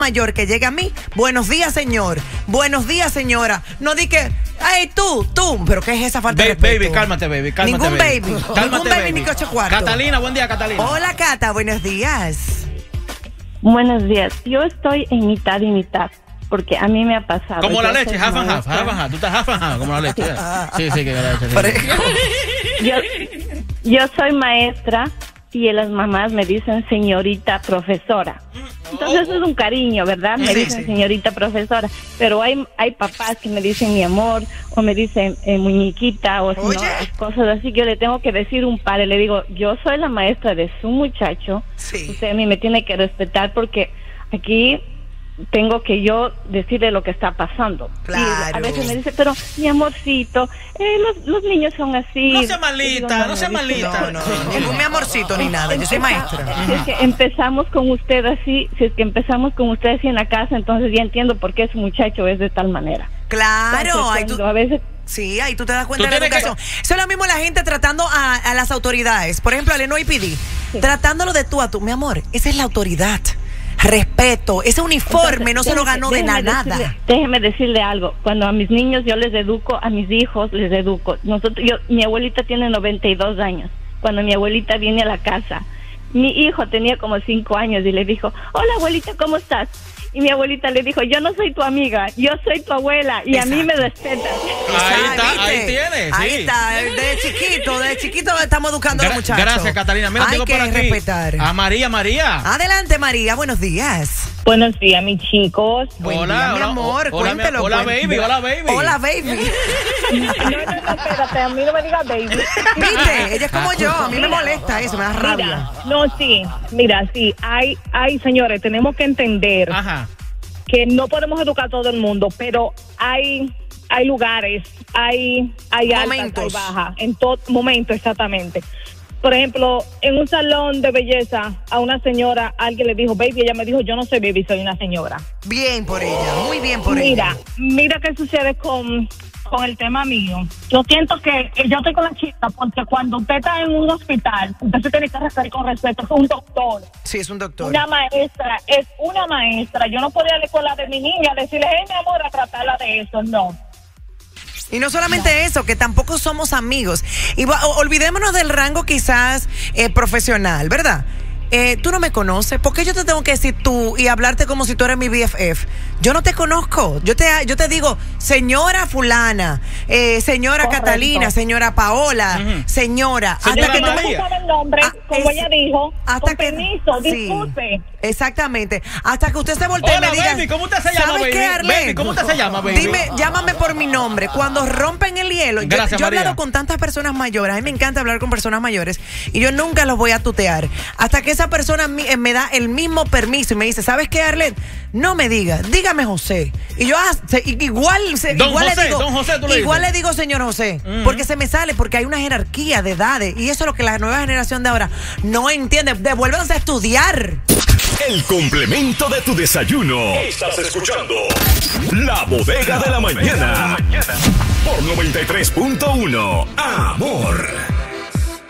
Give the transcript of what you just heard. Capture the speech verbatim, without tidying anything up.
mayor que llegue a mí, buenos días, señor, buenos días, señora. No di que, hey, tú, tú, pero ¿qué es esa falta Ba de respeto? Baby, cálmate, baby, cálmate. Ningún baby, baby. Cálmate, ningún baby, baby. ni que ocho cuartos. Catalina, buen día, Catalina. Hola, Cata, buenos días. Buenos días. Yo estoy en mitad y mitad, porque a mí me ha pasado. Como la Yo leche, soy half and half, maestra. half and half. Tú estás half and half, como la leche. Sí, sí, que la leche. Sí. Yo, yo soy maestra y las mamás me dicen señorita profesora. Entonces eso es un cariño, ¿verdad? Me Sí, dicen sí. señorita profesora. Pero hay hay papás que me dicen mi amor, o me dicen eh, muñequita, o si no, Oye. cosas así. Yo le tengo que decir un par, y le digo, yo soy la maestra de su muchacho. Sí. Usted a mí me tiene que respetar porque aquí tengo que yo decirle lo que está pasando. Claro. Y a veces me dice, pero mi amorcito, eh, los, los niños son así. No sea Y malita, digo, no sea dice, malita. No, no, no, ningún mi amorcito ni nada, yo soy maestra. Si es que empezamos con usted así, si es que empezamos con usted así en la casa, entonces ya entiendo por qué su muchacho es de tal manera. Claro, Entonces, ahí tú, cuando a veces sí, ahí tú te das cuenta Tú de la tienes que- educación. Eso es lo mismo la gente tratando a, a las autoridades. Por ejemplo, al N Y P D, tratándolo de tú a tú. Mi amor, esa es la autoridad. Respeto, ese uniforme Entonces, no se lo déjeme- ganó de déjeme la decirle- nada. Déjeme decirle algo. Cuando a mis niños yo les educo, a mis hijos les educo. Nosotros, yo, mi abuelita tiene noventa y dos años. Cuando mi abuelita viene a la casa, mi hijo tenía como cinco años y le dijo, hola abuelita, ¿cómo estás? Y mi abuelita le dijo, yo no soy tu amiga, yo soy tu abuela y a mí me respetas. Ahí está, ¿viste? ahí tienes, Ahí sí. está, de chiquito, de chiquito estamos educando a los Gra- muchachos. Gracias, Catalina. Mira, Hay tengo que por aquí respetar. a María, María. Adelante, María, buenos días. Buenos días, mis chicos. Buen Hola, día, mi hola, amor, hola, mi- cuéntelo. hola, cuéntelo. baby, hola, baby. Hola, baby. No, no, no, espérate, a mí no me digas baby. ¿Viste? Ella es como yo, a mí me molesta eso, me da rabia. Mira, no, sí, mira, sí, hay, hay, señores, tenemos que entender Ajá. que no podemos educar a todo el mundo, pero hay, hay lugares, hay, hay altas, hay Momentos. bajas, en todo momento, exactamente. Por ejemplo, en un salón de belleza, a una señora, alguien le dijo baby, ella me dijo, yo no soy baby, soy una señora. Bien por ella, muy bien por Mira, ella. mira qué sucede con, con el tema mío. Yo siento que eh, yo estoy con la chica porque cuando usted está en un hospital, usted se tiene que referir con respeto. Es un doctor, Sí, es un doctor. una maestra, es una maestra. Yo no podía ir a la escuela de mi niña decirle, hey, mi amor, a tratarla de eso. No. Y no solamente eso, que tampoco somos amigos. Y va- o- olvidémonos del rango quizás eh, profesional, ¿verdad? Eh, tú no me conoces, ¿por qué yo te tengo que decir tú y hablarte como si tú eres mi B F F? Yo no te conozco, yo te, yo te digo, señora fulana, eh, señora Correcto. Catalina, señora Paola, Ujú. señora, Señora hasta que tú María. me... No sabe el nombre, Ah, como es- ella dijo, hasta con que- permiso, sí, disculpe. exactamente, hasta que usted se voltee y Hola, me diga, baby, ¿cómo usted se llama, ¿sabes baby? qué, Arlene? Baby, ¿cómo usted se llama, baby? Dime, llámame por mi nombre. Cuando rompen el hielo, yo, Gracias, yo he hablado María. con tantas personas mayores, a mí me encanta hablar con personas mayores y yo nunca los voy a tutear hasta que esa persona mi- eh, me da el mismo permiso y me dice, ¿sabes qué, Arlene? No me digas, dígame José. Y yo ah, se- i- igual, se- Don igual José, le digo, don José, tú le igual dices. le digo señor José, Ujú. porque se me sale, porque hay una jerarquía de edades y eso es lo que la nueva generación de ahora no entiende. Devuélvanse a estudiar. El complemento de tu desayuno. Estás escuchando La Bodega de la Mañana. Por noventa y tres punto uno. Amor.